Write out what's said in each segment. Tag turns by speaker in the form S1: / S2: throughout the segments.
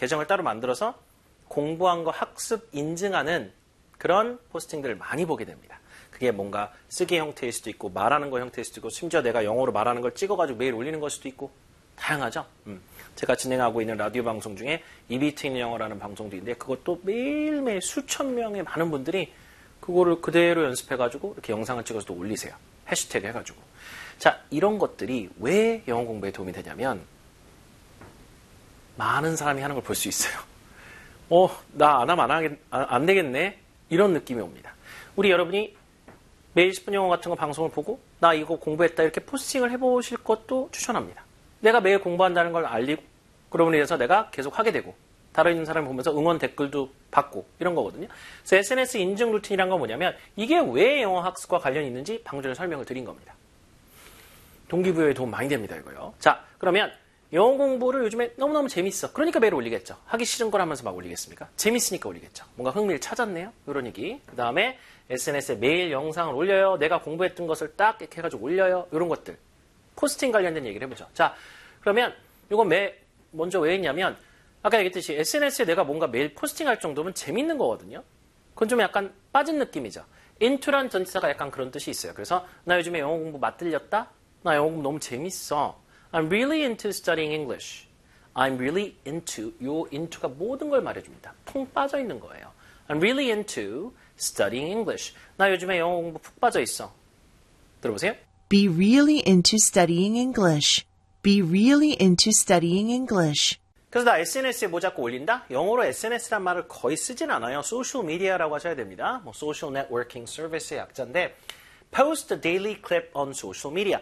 S1: 계정을 따로 만들어서 공부한 거 학습 인증하는 그런 포스팅들을 많이 보게 됩니다. 그게 뭔가 쓰기 형태일 수도 있고 말하는 거 형태일 수도 있고 심지어 내가 영어로 말하는 걸 찍어가지고 매일 올리는 걸 수도 있고 다양하죠. 제가 진행하고 있는 라디오 방송 중에 이비트인 영어라는 방송도 있는데 그것도 매일매일 수천 명의 많은 분들이 그거를 그대로 연습해가지고 이렇게 영상을 찍어서 또 올리세요. 해시태그 해가지고. 자, 이런 것들이 왜 영어 공부에 도움이 되냐면 많은 사람이 하는 걸 볼 수 있어요. 나 안 하면 안 되겠네. 이런 느낌이 옵니다. 우리 여러분이 매일 10분 영어 같은 거 방송을 보고 나 이거 공부했다 이렇게 포스팅을 해보실 것도 추천합니다. 내가 매일 공부한다는 걸 알리고 그러므로 인해서 내가 계속 하게 되고 다른 있는 사람을 보면서 응원 댓글도 받고 이런 거거든요. 그래서 SNS 인증 루틴이란 건 뭐냐면 이게 왜 영어 학습과 관련이 있는지 방금 전에 설명을 드린 겁니다. 동기부여에 도움 많이 됩니다, 이거요. 자, 그러면 영어 공부를 요즘에 너무너무 재밌어. 그러니까 매일 올리겠죠. 하기 싫은 걸 하면서 막 올리겠습니까? 재밌으니까 올리겠죠. 뭔가 흥미를 찾았네요. 이런 얘기. 그 다음에 SNS에 매일 영상을 올려요. 내가 공부했던 것을 딱 이렇게 해가지고 올려요. 이런 것들. 포스팅 관련된 얘기를 해보죠. 자, 그러면 이거 먼저 왜 했냐면 아까 얘기했듯이 SNS에 내가 뭔가 매일 포스팅할 정도면 재밌는 거거든요. 그건 좀 약간 빠진 느낌이죠. into란 전치사가 약간 그런 뜻이 있어요. 그래서 나 요즘에 영어 공부 맛들렸다? 나 영어 공부 너무 재밌어. I'm really into studying English. I'm really into. 요 into가 모든 걸 말해줍니다. 푹 빠져 있는 거예요. I'm really into studying English. 나 요즘에 영어 공부 푹 빠져 있어. 들어보세요.
S2: Be really into studying English. Be really into studying English.
S1: 그래서 나 SNS에 뭐 자꾸 올린다? 영어로 SNS란 말을 거의 쓰진 않아요. 소셜 미디어라고 하셔야 됩니다. 뭐 소셜 네트워킹 서비스의 약자인데 Post a daily clip on social media.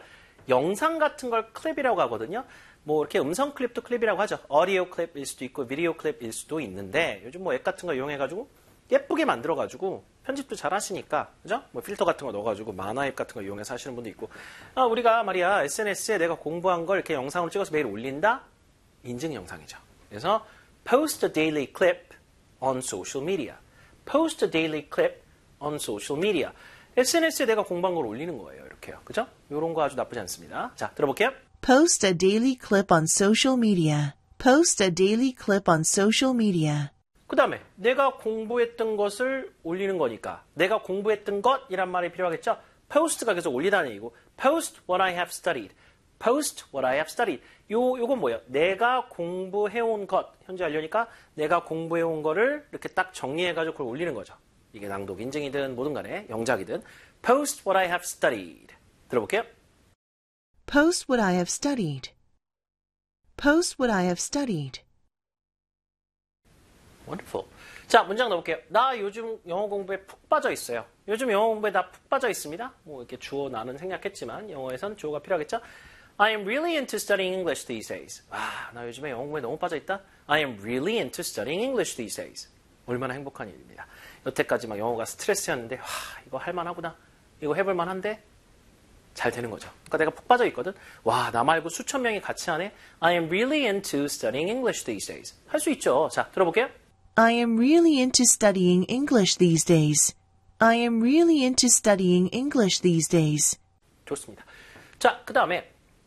S1: 영상 같은 걸 클립이라고 하거든요. 뭐 이렇게 음성 클립도 클립이라고 하죠. 오디오 클립일 수도 있고 비디오 클립일 수도 있는데 요즘 뭐 앱 같은 거 이용해가지고 예쁘게 만들어가지고 편집도 잘 하시니까 그죠? 뭐 필터 같은 거 넣어가지고 만화 앱 같은 거 이용해서 하시는 분도 있고 우리가 말이야 SNS에 내가 공부한 걸 이렇게 영상으로 찍어서 매일 올린다? 인증 영상이죠. 그래서 post a daily clip on social media. post a daily clip on social media. SNS에 내가 공부한 걸 올리는 거예요. 이렇게요. 그죠? 이런 거 아주 나쁘지 않습니다. 자, 들어볼게요.
S2: Post a daily clip on social media. Post a daily clip on social media.
S1: 그 다음에 내가 공부했던 것을 올리는 거니까 내가 공부했던 것이란 말이 필요하겠죠? post가 계속 올리다는 얘기고 post what I have studied. post what I have studied. 요건 뭐예요? 내가 공부해온 것. 현재 하려니까 내가 공부해온 거를 이렇게 딱 정리해가지고 그걸 올리는 거죠. 이게 낭독 인증이든 뭐든 간에 영작이든 post what I have studied. 들어볼게요.
S2: Post what I have studied. Post what I have studied.
S1: Wonderful. 자, 문장 넣어볼게요. 나 요즘 영어 공부에 푹 빠져 있어요. 요즘 영어 공부에 나 푹 빠져 있습니다. 뭐 이렇게 주어 나는 생략했지만 영어에선 주어가 필요하겠죠. I am really into studying English these days. 나 요즘에 영어 공부에 너무 빠져 있다. I am really into studying English these days. 얼마나 행복한 일입니다. 여태까지 막 영어가 스트레스였는데 이거 할만하구나. 이거 해볼만한데 잘 되는 거죠. 그러니까 내가 푹 빠져 있거든. 나 말고 수천 명이 같이 하네. I am really into studying English these days. 할 수 있죠. 자, 들어볼게요.
S2: I am really into studying English these days. I am really into studying English these days.
S1: 좋습니다. 자, 그 다음에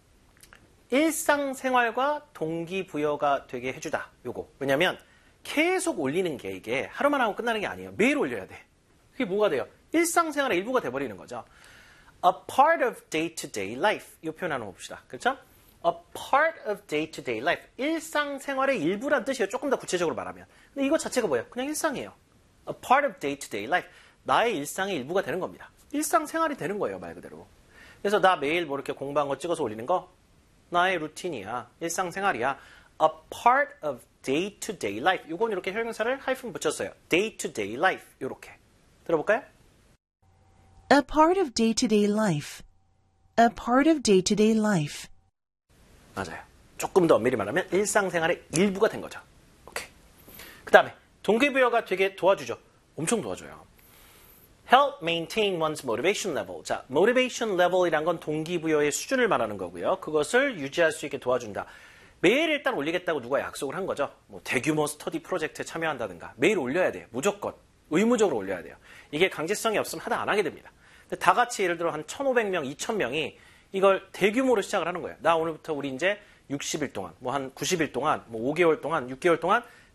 S1: 일상생활과 동기부여가 되게 해주다. 요거. 왜냐면 계속 올리는 게 이게 하루만 하고 끝나는 게 아니에요. 매일 올려야 돼. 그게 뭐가 돼요? 일상생활의 일부가 돼버리는 거죠. A part of day-to-day life. 이 표현 한번 봅시다. 그렇죠? A part of day-to-day life. 일상생활의 일부란 뜻이에요. 조금 더 구체적으로 말하면. 근데 이거 자체가 뭐예요? 그냥 일상이에요. A part of day-to-day life. 나의 일상의 일부가 되는 겁니다. 일상생활이 되는 거예요. 말 그대로. 그래서 나 매일 뭐 이렇게 공부한 거 찍어서 올리는 거 나의 루틴이야. 일상생활이야. A part of day-to-day life. 이건 이렇게 형용사를 하이픈 붙였어요. day-to-day life. 이렇게. 들어볼까요?
S2: A part of day-to-day life. A part of day-to-day life.
S1: 맞아요. 조금 더 엄밀히 말하면 일상생활의 일부가 된 거죠. 오케이. 그 다음에 동기부여가 되게 도와주죠. 엄청 도와줘요. Help maintain one's motivation level. 자, motivation level이란 건 동기부여의 수준을 말하는 거고요. 그것을 유지할 수 있게 도와준다. 매일 일단 올리겠다고 누가 약속을 한 거죠. 뭐 대규모 스터디 프로젝트에 참여한다든가 매일 올려야 돼요. 무조건. 의무적으로 올려야 돼요. 이게 강제성이 없으면 하다 안 하게 됩니다. 근데 다 같이 예를 들어 한 1,500명, 2,000명이 이걸 대규모로 시작을 하는 거예요. 나 오늘부터 우리 이제 60일 동안, 뭐 한 90일 동안, 뭐 5개월 동안, 6개월 동안